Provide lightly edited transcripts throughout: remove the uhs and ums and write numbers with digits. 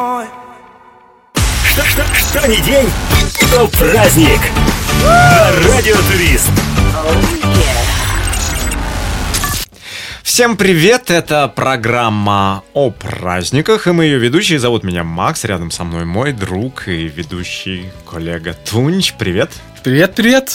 Что ни день, то праздник. На Радио Турист. Всем привет, это программа о праздниках, и мы ее ведущие. Зовут меня Макс, рядом со мной мой друг и ведущий коллега Тунч. Привет. Привет.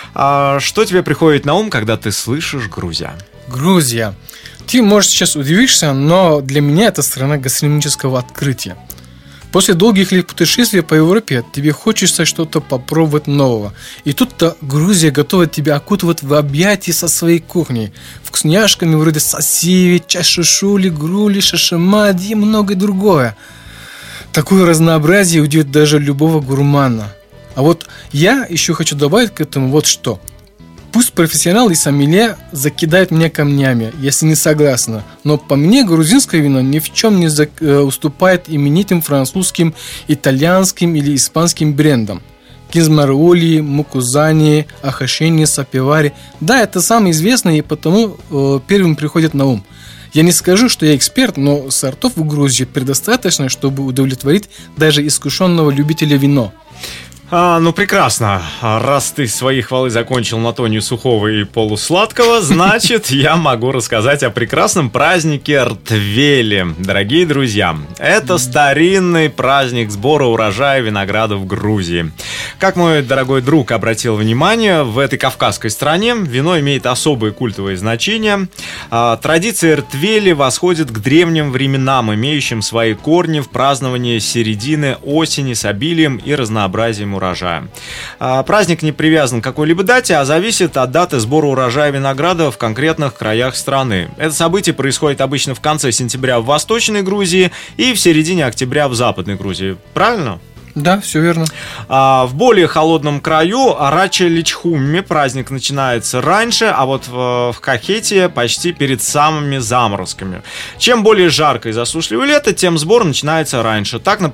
Что тебе приходит на ум, когда ты слышишь Грузия? Грузия. Ты, может, сейчас удивишься, но для меня это страна гастрономического открытия. После долгих лет путешествия по Европе тебе хочется что-то попробовать нового. И тут-то Грузия готова тебя окутывать в объятия со своей кухней. Вкусняшками вроде сосиви, чашушули, грули, шашамади и многое другое. Такое разнообразие удивит даже любого гурмана. А вот я еще хочу добавить к этому вот что. Пусть профессионал и сомелье закидают меня камнями, если не согласна, но по мне грузинское вино ни в чем не уступает именитым французским, итальянским или испанским брендам. Кинзмароли, Мукузани, Ахашини, Сапивари. Да, это самые известные, и потому первым приходит на ум. Я не скажу, что я эксперт, но сортов в Грузии предостаточно, чтобы удовлетворить даже искушенного любителя вина. Ну прекрасно. Раз ты свои хвалы закончил на тоне сухого и полусладкого, значит, я могу рассказать о прекрасном празднике Ртвели. Дорогие друзья, это старинный праздник сбора урожая винограда в Грузии. Как мой дорогой друг обратил внимание, в этой кавказской стране вино имеет особое культовое значение. Традиция Ртвели восходит к древним временам, имеющим свои корни в праздновании середины осени с обилием и разнообразием урожая. Праздник не привязан к какой-либо дате, а зависит от даты сбора урожая винограда в конкретных краях страны. Это событие происходит обычно в конце сентября в Восточной Грузии и в середине октября в Западной Грузии. Правильно? Да, все верно. В более холодном краю, Рача-Личхумме, праздник начинается раньше, а вот в Кахетии почти перед самыми заморозками. Чем более жаркое и засушливое лето, тем сбор начинается раньше. Так, например,